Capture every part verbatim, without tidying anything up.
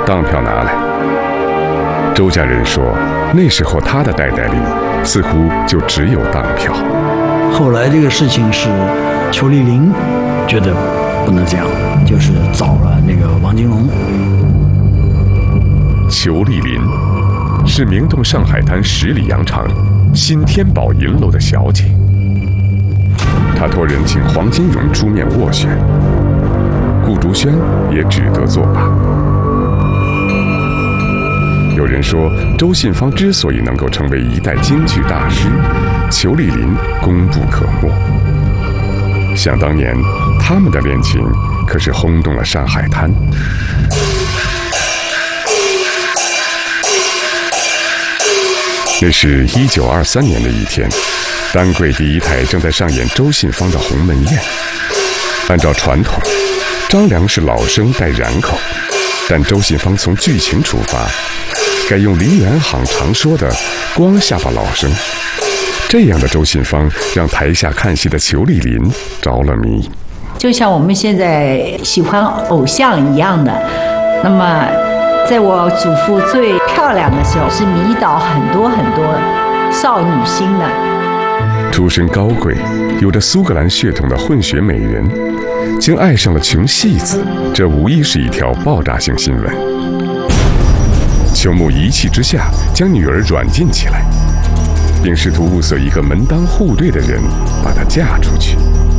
当票拿来。周家人说，那时候他的袋袋里似乎就只有当票。 后来这个事情是裘丽玲觉得不能这样，就是找了那个王金龙。 裘丽玲是名动上海滩十里洋场新天宝银楼的小姐，她托人请黄金荣出面斡旋，顾竹轩也只得作罢。有人说，周信芳之所以能够成为一代京剧大师，裘丽玲功不可没。想当年，他们的恋情可是轰动了上海滩。那是一九二三年的一天，丹桂第一台正在上演周信芳的《鸿门宴》。按照传统，张良是老生带染口，但周信芳从剧情出发，改用梨园行常说的光下巴老生。这样的周信芳让台下看戏的裘丽玲着了迷， 就像我们现在喜欢偶像一样的。那么在我祖父最漂亮的时候，是迷倒很多很多少女心的。 出身高贵、有着苏格兰血统的混血美人，竟爱上了穷戏子，这无疑是一条爆炸性新闻。裘母一气之下，将女儿软禁起来，并试图物色一个门当户对的人，把她嫁出去。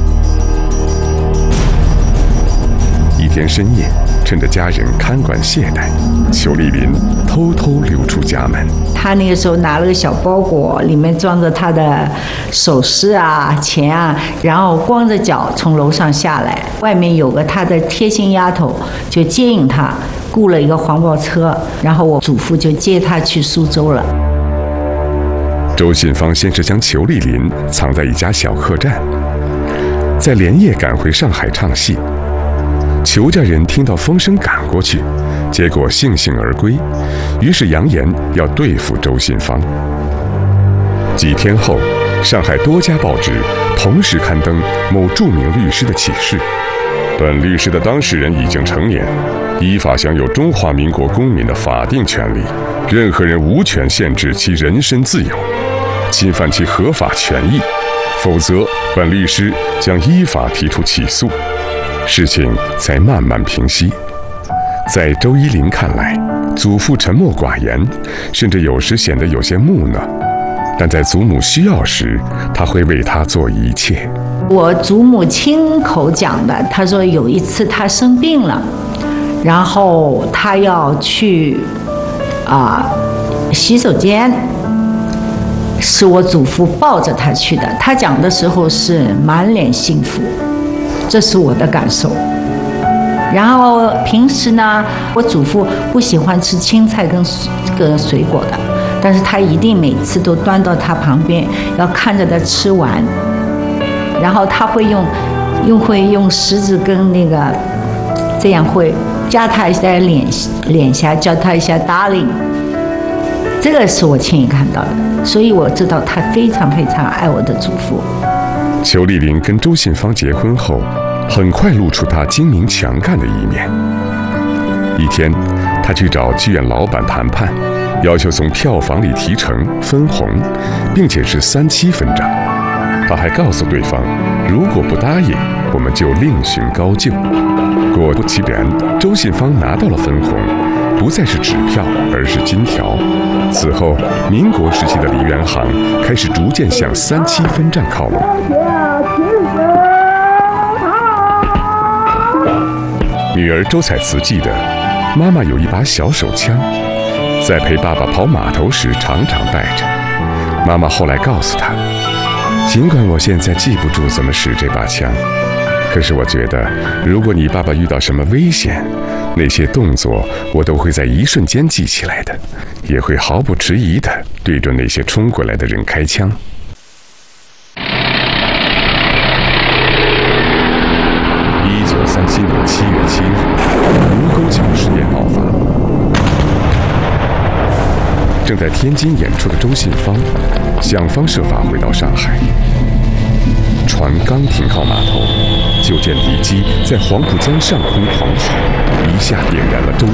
一天深夜，趁着家人看管懈怠，裘丽玲偷偷溜出家门。 他那个时候拿了个小包裹，里面装着他的首饰啊、钱啊，然后光着脚从楼上下来，外面有个他的贴心丫头就接应他，雇了一个黄包车，然后我祖父就接他去苏州了。 周信芳先是将裘丽玲藏在一家小客栈，再连夜赶回上海唱戏。裘家人听到风声赶过去，结果悻悻而归，于是扬言要对付周信芳。几天后，上海多家报纸同时刊登某著名律师的启事：本律师的当事人已经成年，依法享有中华民国公民的法定权利，任何人无权限制其人身自由，侵犯其合法权益，否则本律师将依法提出起诉。事情才慢慢平息。在周依林看来，祖父沉默寡言，甚至有时显得有些木讷，但在祖母需要时，他会为她做一切。 我祖母亲口讲的，她说有一次她生病了，然后她要去啊、呃、洗手间，是我祖父抱着她去的。她讲的时候是满脸幸福，这是我的感受。然后平时呢，我祖父不喜欢吃青菜跟个水果的，但是他一定每次都端到他旁边，要看着他吃完。然后他会用，又会用食指跟那个，这样会夹他一下脸脸颊，叫他一下 darling。这个是我亲眼看到的，所以我知道他非常非常爱我的祖父。 裘丽玲跟周信芳结婚后，很快露出她精明强干的一面。一天，她去找剧院老板谈判，要求从票房里提成分红，并且是三七分账。她还告诉对方，如果不答应，我们就另寻高就。果不其然，周信芳拿到了分红，不再是纸票，而是金条。此后，民国时期的梨园行开始逐渐向三七分账靠拢。女儿周彩慈记得，妈妈有一把小手枪，在陪爸爸跑码头时常常带着。妈妈后来告诉她，尽管我现在记不住怎么使这把枪，可是我觉得，如果你爸爸遇到什么危险，那些动作我都会在一瞬间记起来的，也会毫不迟疑地对准那些冲过来的人开枪。一九三七年七月七日，卢沟桥事件爆发。正在天津演出的周信芳，想方设法回到上海。船刚停靠码头，就见敌机在黄浦江上空狂跑，一下点燃了周